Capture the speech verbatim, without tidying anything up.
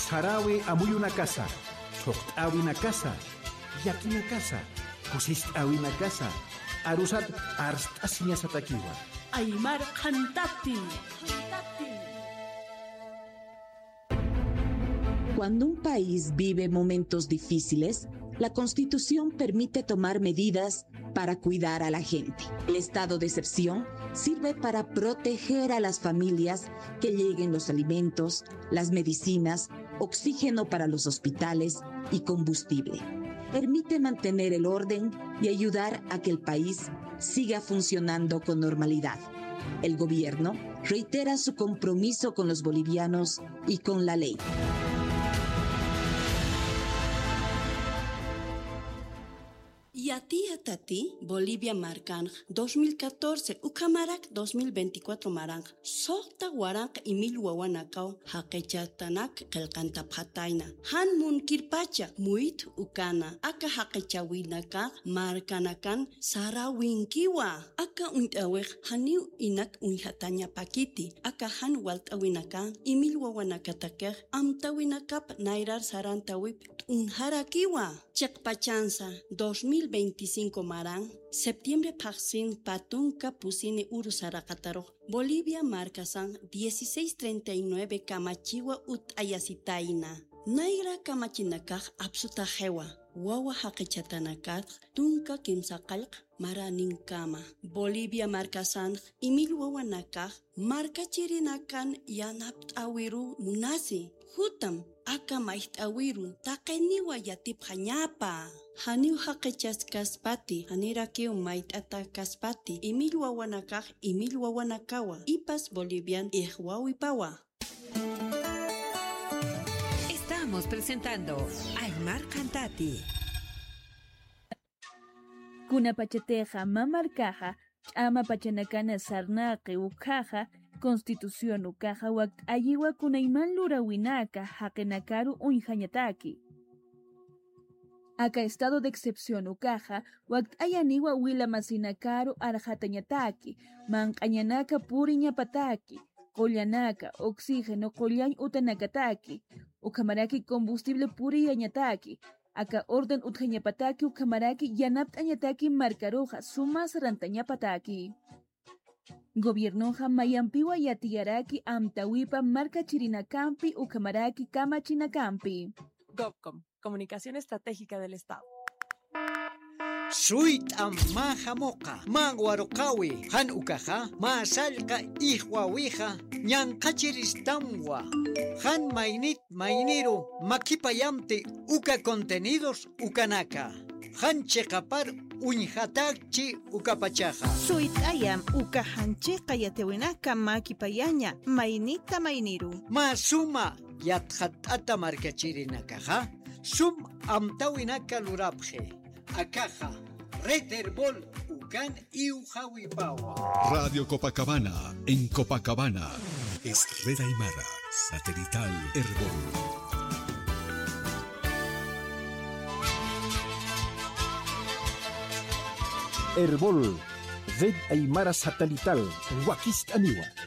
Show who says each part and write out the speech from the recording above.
Speaker 1: Sarawi amuyuna casa, choqt'awina casa, yakina casa, kusist'awina casa, arusat arst'asiñasatakiwa.
Speaker 2: Aymar Khantati.
Speaker 3: Cuando un país vive momentos difíciles, la Constitución permite tomar medidas para cuidar a la gente. El estado de excepción sirve para proteger a las familias, que lleguen los alimentos, las medicinas, oxígeno para los hospitales y combustible. Permite mantener el orden y ayudar a que el país siga funcionando con normalidad. El gobierno reitera su compromiso con los bolivianos y con la ley.
Speaker 2: Yati Tati, Bolivia Marcan, dos mil catorce, Ucamarak dos mil veinticuatro Marang, Sokta Warank y Mil Wawanakau, Hakechatanak, Kelkanta Pataina, Han Mun Kirpacha, Muit Ukana, Aka Hakechawinaka, Markanakan, Sara Winkiwa, Aka Untawek, Haniu Inak Unhatanya Pakiti, Aka Han Walt Awinaka, y Mil Wawanakataker, Amtawinakap, Nairar Sarantawip, Unharakiwa, Chakpachanza, dos mil veinticinco Marang, septiembre Paxin Patunca Pusini Urusaracataro, Bolivia Marcasan dieciséis treinta y nueve Camachiwa Ut Ayasitaina, Naira Kamachinakaj Absuta Jewa, Wawa Hakechatanakat, Tunca Kimsakalk, Maraninkama, Bolivia Marcasan, Imil Wawanakaj, Marcachirinakan Yanapt Awiru Munasi, Hutam, Aka mait awiru, takeniwa yatip hanyapa. Haniu hakechas kaspati, hanira keu mait ata kaspati, imil wawanakaj, imil wawanakawa, ipas bolivian ihwawipawa.
Speaker 4: Estamos presentando Aymar Khantati.
Speaker 5: Kuna pachateja mamarcaja, ama pachanacana sarnaqi ukaja, Constitución ukaja wakt ayiwa kunayman lurawinaka hakenakaru unjañataki. Aka estado de excepción ukaja wakt ayaniwa wila masinakaru arjatañataki, manqañanaka puriñapataki, qollanaka oxígeno qollañ utanakataki, ukamaraki combustible puriyañataki, aka orden utjañapataki ukamaraki yanaptañataki marcaroja sumas rantañapataki. Gobiernoja mayampiwa yatiyaraki amtawipa marca chirinakampi ukamaraki kamachinakampi.
Speaker 6: GovCom, Comunicación Estratégica del Estado.
Speaker 7: Suit amaja moca, manguarocawi, han ucaja, masalca ihwawija, ñancachiristamwa, han mainit mainiro, maquipayamte, uca contenidos, ucanaka, han checapar, unjatachi, ucapachaja.
Speaker 8: Suit ayam, uca hancheca yatewinaka, maquipayaña, mainita mainiru.
Speaker 7: Masuma, yatjatata marcachirinakaja, sum amtawinaka lurabje. Acaja, Reterbol, Ucan y Ujawipawa.
Speaker 9: Radio Copacabana, en Copacabana. Es Red Aymara, satelital Herbol.
Speaker 1: Herbol, Red Aymara satelital, Huaquistaniwa.